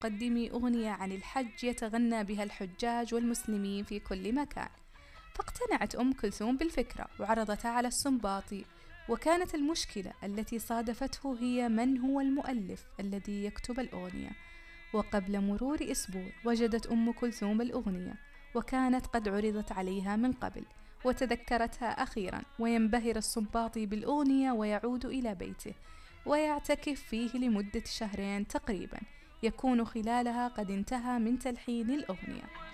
تقدمي أغنية عن الحج يتغنى بها الحجاج والمسلمين في كل مكان. فاقتنعت أم كلثوم بالفكرة وعرضتها على السنباطي، وكانت المشكلة التي صادفته هي من هو المؤلف الذي يكتب الأغنية. وقبل مرور أسبوع وجدت أم كلثوم الأغنية، وكانت قد عرضت عليها من قبل، وتذكرتها أخيرا، وينبهر السنباطي بالأغنية ويعود إلى بيته ويعتكف فيه لمدة 2 شهر تقريبا، يكون خلالها قد انتهى من تلحين الأغنية.